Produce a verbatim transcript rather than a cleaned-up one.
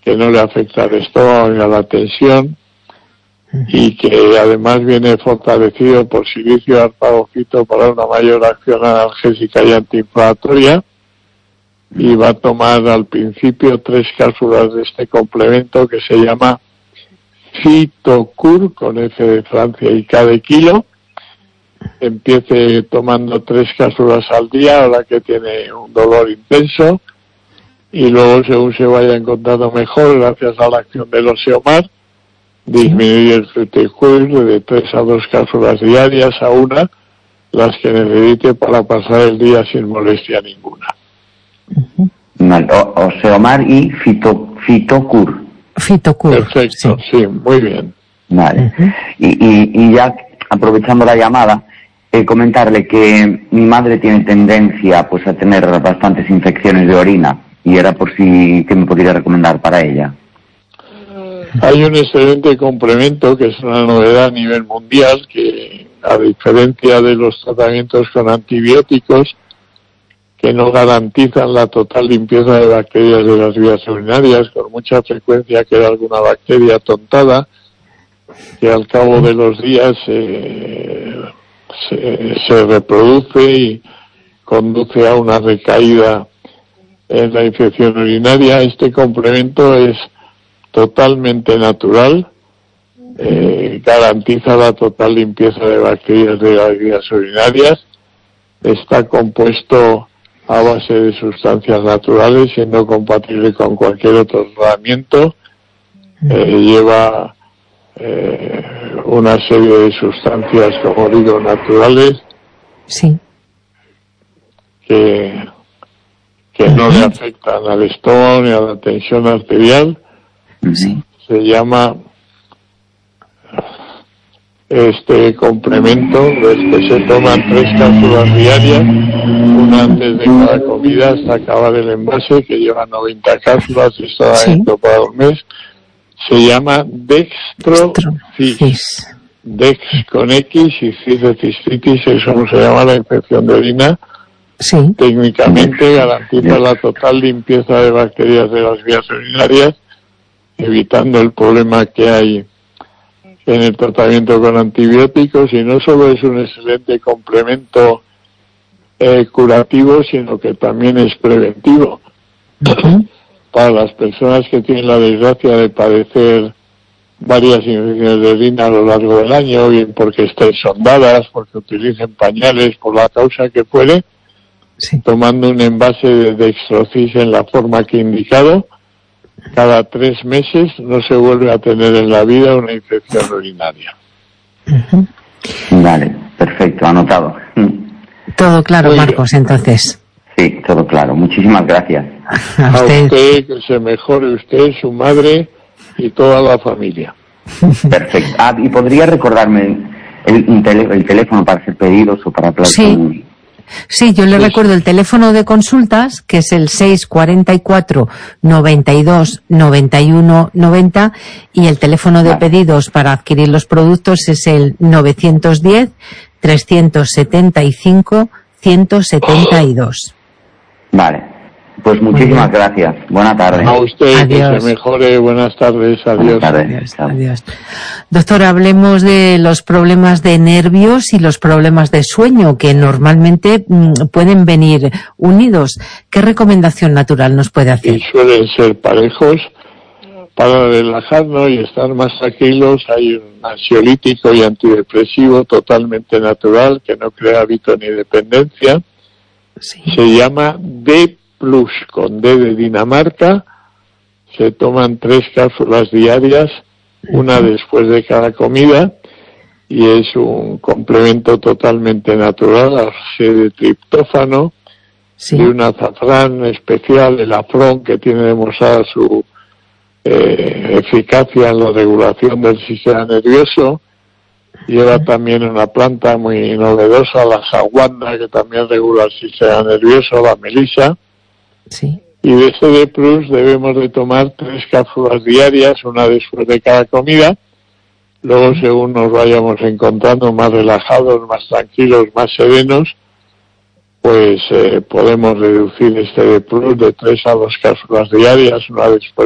que no le afecta al estómago ni a la tensión, y que además viene fortalecido por silicio arpagofito para una mayor acción analgésica y antiinflamatoria, y va a tomar al principio tres cápsulas de este complemento que se llama Fitocur, con F de Francia y K de kilo. Empiece tomando tres cápsulas al día, ahora que tiene un dolor intenso, y luego, según se vaya encontrando mejor, gracias a la acción del Osteomar, disminuir el Fitocur de tres a dos cápsulas diarias a una, las que necesite para pasar el día sin molestia ninguna. Vale, o, Osteomar y fito, Fitocur. Fitocur. Perfecto, sí, sí, muy bien. Vale. Uh-huh. y, y, y ya aprovechando la llamada, eh, comentarle que mi madre tiene tendencia pues a tener bastantes infecciones de orina, y era por si que me podría recomendar para ella. Hay un excelente complemento que es una novedad a nivel mundial, que a diferencia de los tratamientos con antibióticos, que no garantizan la total limpieza de bacterias de las vías urinarias, con mucha frecuencia queda alguna bacteria tontada, que al cabo de los días eh, se, se reproduce y conduce a una recaída en la infección urinaria. Este complemento es totalmente natural, eh, garantiza la total limpieza de bacterias de las vías urinarias, está compuesto a base de sustancias naturales, siendo compatible con cualquier otro tratamiento, eh, lleva eh, una serie de sustancias, como digo, naturales, sí, que, que no le afectan al estómago ni a la tensión arterial. sí. Se llama este complemento, del que se toman tres cápsulas diarias, una antes de cada comida hasta acabar el envase, que lleva noventa cápsulas, está Sí. para un mes. Se llama Dextrofis. Dex con X y cis de cistitis, eso no se llama la infección de orina. Sí. Técnicamente garantiza la total limpieza de bacterias de las vías urinarias, evitando el problema que hay en el tratamiento con antibióticos, y no solo es un excelente complemento eh, curativo, sino que también es preventivo. Uh-huh. Para las personas que tienen la desgracia de padecer varias infecciones de orina a lo largo del año, bien porque estén sondadas, porque utilicen pañales, por la causa que fuere, sí. tomando un envase de Dextrofis en la forma que he indicado, cada tres meses no se vuelve a tener en la vida una infección urinaria. Uh-huh. Vale, perfecto, anotado. Todo claro, Muy Marcos, bien. entonces. Sí, todo claro. Muchísimas gracias. A usted. A usted, que se mejore usted, su madre y toda la familia. Perfecto. Ah, ¿y podría recordarme el, un tele, el teléfono para hacer pedidos o para hablar Sí. con... Sí, yo le Sí. recuerdo el teléfono de consultas, que es el seis cuatro cuatro, noventa y dos, noventa y uno, noventa, y el teléfono de Vale. pedidos para adquirir los productos es el novecientos diez, trescientos setenta y cinco, ciento setenta y dos. Vale, pues muchísimas bien. gracias. Buena tarde. A usted, Adiós. que se mejore. Buenas tardes. Buenas Adiós. tardes. Adiós, Chao. adiós. Doctor, hablemos de los problemas de nervios y los problemas de sueño, que normalmente mm, pueden venir unidos. ¿Qué recomendación natural nos puede hacer? Y suelen ser parejos. Para relajarnos y estar más tranquilos, hay un ansiolítico y antidepresivo totalmente natural, que no crea hábito ni dependencia. Sí. Se llama D plus, con D de Dinamarca. Se toman tres cápsulas diarias, una después de cada comida, y es un complemento totalmente natural, a base de triptófano, Sí. de un azafrán especial, el afrón, que tiene demostrada su eh, eficacia en la regulación del sistema nervioso. Lleva también una planta muy novedosa, la saguanda, que también regula el sistema nervioso, la melisa. Sí. Y de este D plus debemos de tomar tres cápsulas diarias, una después de cada comida. Luego, según nos vayamos encontrando más relajados, más tranquilos, más serenos, pues eh, podemos reducir este D plus de tres a dos cápsulas diarias, una después